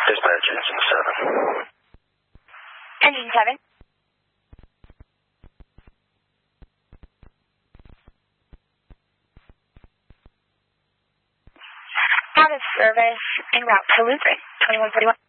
Dispatch engine 7. Engine 7. Out of service en route to Lutheran, 2141.